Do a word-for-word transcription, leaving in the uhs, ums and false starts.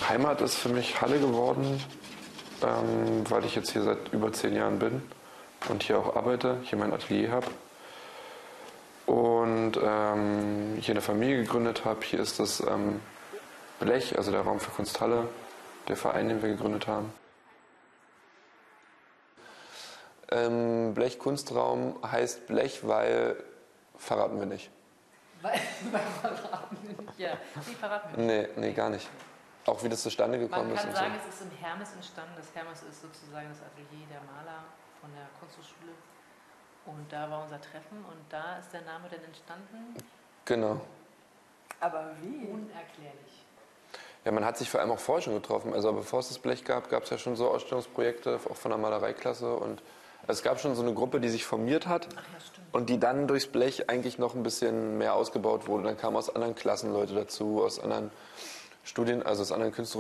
Heimat ist für mich Halle geworden, ähm, weil ich jetzt hier seit über zehn Jahren bin und hier auch arbeite, hier mein Atelier habe und ähm, hier eine Familie gegründet habe. Hier ist das ähm, Blech, also der Raum für Kunsthalle, der Verein, den wir gegründet haben. Ähm, Blech Kunstraum heißt Blech, weil verraten wir nicht. Weil, weil verraten wir nicht, ja. Nee, verraten wir nicht. Nee, nee, gar nicht. Auch wie das zustande gekommen Man ist. kann und sagen, so. es ist in Hermes entstanden. Das Hermes ist sozusagen das Atelier der Maler von der Kunsthochschule. Und da war unser Treffen und da ist der Name dann entstanden. Genau. Aber wie? Unerklärlich. Ja, man hat sich vor allem auch vorher schon getroffen. Also bevor es das Blech gab, gab es ja schon so Ausstellungsprojekte, auch von der Malereiklasse. Und es gab schon so eine Gruppe, die sich formiert hat. Ach ja, stimmt. Und die dann durchs Blech eigentlich noch ein bisschen mehr ausgebaut wurde. Dann kamen aus anderen Klassen Leute dazu, aus anderen Studien, also aus anderen Künstlerischen.